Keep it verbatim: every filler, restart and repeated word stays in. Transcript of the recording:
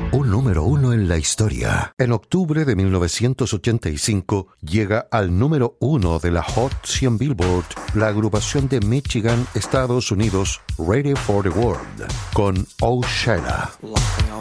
Un número uno en la historia. En octubre de mil novecientos ochenta y cinco llega al número uno de la Hot cien Billboard la agrupación de Michigan, Estados Unidos, Ready for the World, con Oh Sheila.